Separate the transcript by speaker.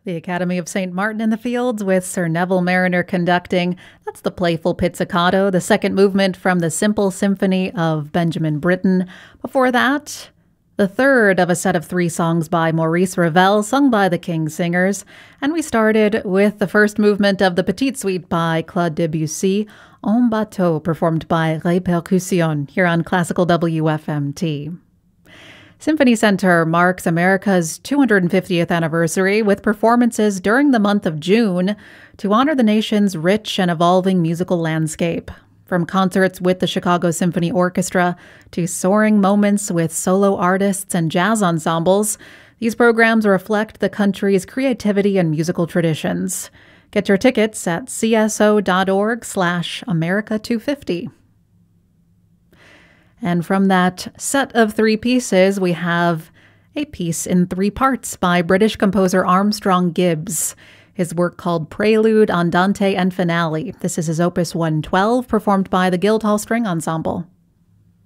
Speaker 1: The Academy of St. Martin in the Fields with Sir Neville Mariner conducting. That's the Playful Pizzicato, the second movement from the Simple Symphony of Benjamin Britten. Before that, the third of a set of three songs by Maurice Ravel, sung by the King's Singers. And we started with the first movement of the Petite Suite by Claude Debussy, En Bateau, performed by Répercussions, here on Classical WFMT. Symphony Center marks America's 250th anniversary with performances during the month of June to honor the nation's rich and evolving musical landscape. From concerts with the Chicago Symphony Orchestra to soaring moments with solo artists and jazz ensembles, these programs reflect the country's creativity and musical traditions. Get your tickets at cso.org/America250. And from that set of three pieces, we have a piece in three parts by British composer Armstrong Gibbs. His work called Prelude, Andante, and Finale. This is his opus 112, performed by the Guildhall String Ensemble.